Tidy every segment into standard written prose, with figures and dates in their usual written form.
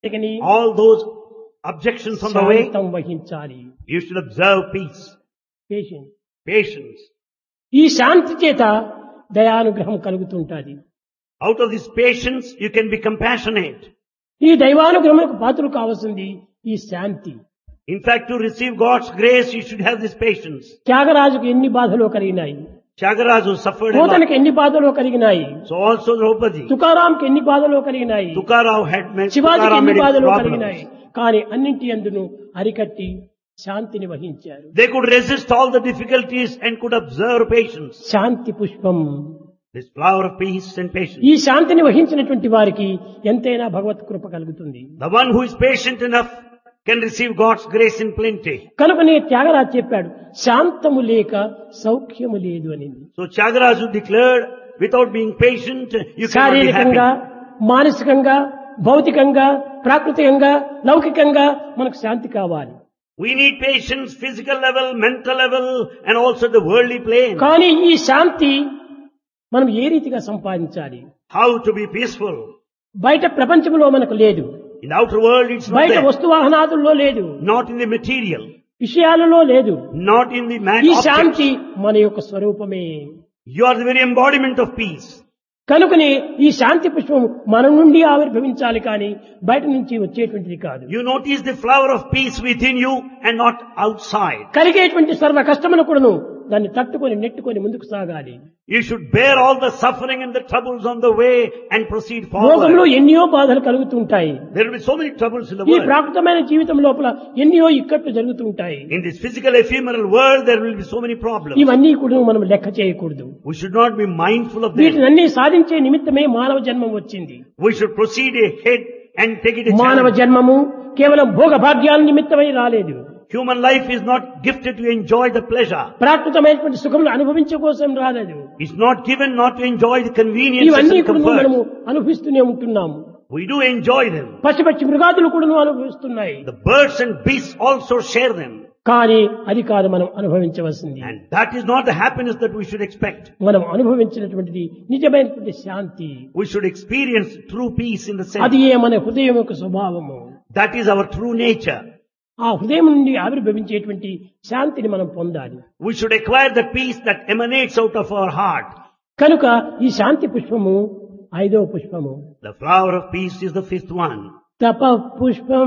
all those objections on the way, శాంతం వహించాలి. you should observe peace, patience. patience. ఈ శాంతి చేత దయానుగ్రహం కలుగుతుంటాది. Out of this patience, you can be compassionate. ఈ దైవానుగ్రహములకు పాత్రలు కావాల్సింది ఈ శాంతి. In fact, to receive God's grace, you should have this patience. త్యాగరాజుకు ఎన్ని బాధలు కలిగినాయి, Tyagaraja suffered a lot. పోతనకు ఎన్ని బాధలు కలిగినాయి, So also Draupadi. తుకారాంకి ఎన్ని బాధలు కలిగినాయి, Tukarao had met, శివాజీకి Tukaram ఎన్ని had his బాధలు problems. కలిగినాయి. కానీ అన్నింటి యందును అరికట్టి శాంతిని వహించారు. They could resist all the difficulties and could observe patience. శాంతి పుష్పం. This flower of peace and patience. ఈ శాంతిని వహించినటువంటి వారికి ఎంతైనా భగవత్ కృప కలుగుతుంది. The one who is patient enough can receive God's grace in plenty. కనుకనే త్యాగరాజు చెప్పాడు, శాంతము లేక సౌఖ్యము లేదు అని. So Tyagaraja declared, without being patient, you cannot be శారీరకంగా, happy. మానసికంగా, భౌతికంగా, ప్రాకృతికంగా, లౌకికంగా మనకు శాంతి కావాలి. We need patience, physical level, mental level, and also the worldly plane. కానీ ఈ శాంతి మనం ఏ రీతిగా సంపాదించాలి? How to be peaceful. బయట ప్రపంచంలో మనకు లేదు, In the outer world, it's not బయట there. వస్తువాహనాదుల్లో లేదు, Not in the material. విషయాలలో లేదు. Not in the man ఈ objects. శాంతి మన యొక్క స్వరూపమే. You are the very embodiment of peace. కనుకనే ఈ శాంతి పుష్పం మన నుండి ఆవిర్భవించాలి కానీ బయట నుంచి వచ్చేటువంటిది కాదు. You notice the flower of peace within you and not outside. కలిగేటువంటి సర్వ కష్టములు కూడాను దాన్ని తట్టుకొని నెట్టుకొని ముందుకు సాగాలి. You should bear all the suffering and the troubles on the way and proceed లోకంలో forward. ఎన్నో బాధలు కలుగుతుంటాయి. There will be so many troubles in the ఈ world. ప్రాకృతమైన జీవితం లోపల ఎన్నో ఇక్కట్లు జరుగుతుంటాయి. In this physical ephemeral world, there will be so many problems. ఇవన్నీ కూడా మనం లెక్క చేయకూడదు. We should not be mindful of them. వీటినన్నీ సాధించే నిమిత్తమే మానవ జన్మం వచ్చింది. We should proceed ahead and take it a మానవ challenge. జన్మము కేవలం భోగ భాగ్యాల నిమిత్తమై రాలేదు. Human life is not gifted to enjoy the pleasure. ప్రాకృతమైనటువంటి సుఖములు అనుభవించే కోసం రాలేదు. It's not given not to enjoy the conveniences ఇవన్నీ and కూడా మనము comforts. అనుభవిస్తూనే ఉంటున్నాము. We do enjoy them. పశుపక్షి మృగాదులు కూడా అనుభవిస్తున్నాయి. The birds and beasts also share them. కానీ అది కాదు మనం అనుభవించవలసింది. And that is not the happiness that we should expect. మనం అనుభవించినటువంటిది నిజమైనటువంటి శాంతి. We should experience true peace in the అది sense. మన హృదయం యొక్క స్వభావము. That is our true nature. ఆ హృదయం నుండి ఆవిర్భవించేటువంటి శాంతిని మనం పొందాలి. We should acquire the peace that emanates out of our heart. కనుక ఈ శాంతి పుష్పము 5వ పుష్పము. The flower of peace is the 5th one. తప పుష్పం.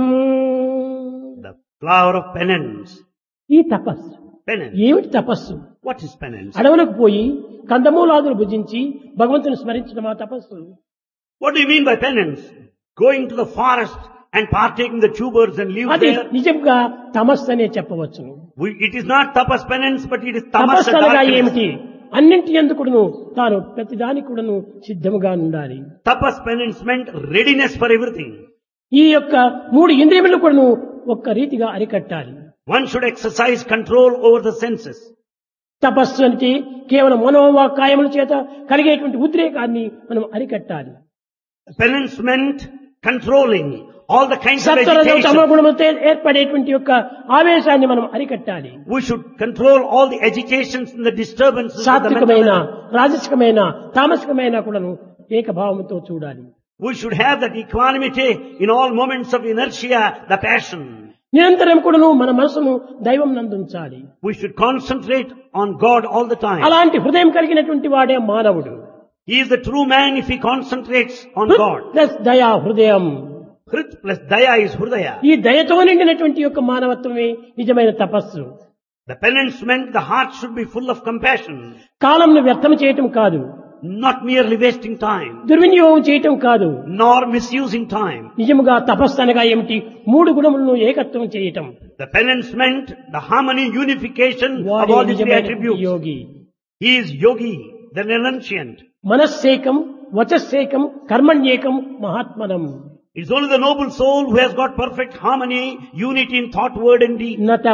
The flower of penance. ఈ తపస్సు Penance. ఏమిటి తపస్సు? What is penance? అడవులకు పోయి కందమూలాదులు భుజించి భగవంతుని స్మరించడం ఆ తపస్సు. What do you mean by penance? Going to the forest and partaking the tubers and leaves అది there. నిజంగా తమస్సు అనే చెప్పవచ్చును. It is not tapas penance, but it is tamas తపస్సు అనగా darkness. ఏమిటి? అన్నింటి ఎందుకును తాను ప్రతి దానికి కూడాను సిద్ధముగా ఉండాలి. Tapas penance meant readiness for everything. ఈ యొక్క 3 ఇంద్రియములను కూడాను ఒక్క రీతిగా అరికట్టాలి. One should exercise control over the senses. తపస్సు అంటే కేవలం మనోవాక్కాయముల చేత కలిగేటువంటి ఉద్రేకాన్ని మనం అరికట్టాలి. Penance meant controlling all the kinds of సత్వరజో తమో agitation. గుణములతో ఏర్పడేటువంటి యొక్క ఆవేశాన్ని మనం అరికట్టాలి. We should control all the agitations and the disturbances of the mental సాత్వికమైన, level. రాజసికమైన, తామసికమైన కూడాను ఏకభావంతో చూడాలి. We should have that equanimity in all moments of inertia, the passion. నిరంతరం కూడాను మన మనసును దైవం నందుంచాలి. We should concentrate on God all the time. అలాంటి హృదయం కలిగినటువంటి వాడే మానవుడు. He is the true man if he concentrates on God. Plus దయా హృదయం. Hrit plus daya is hridaya. ఈ దయతో నిండినటువంటి యొక్క మానవత్వమే నిజమైన తపస్సు. The penance meant the heart should be full of compassion, కాలంను వ్యర్థం చేయటం కాదు, not merely wasting time, దుర్వినియోగం చేయటం కాదు. nor misusing time. నిజముగా తపస్సు అనగా ఏమిటి? 3 గుణములను ఏకత్వం చేయటం. The penance meant the harmony, unification of వాడే all these three నిజమైన attributes. Yogi. He is yogi, the renunciant. మనస్సేకం, వచస్సేకం, కర్మణ్యేకం, మహాత్మనం. It's only the noble soul who has got perfect harmony, unity in thought, word and deed. నత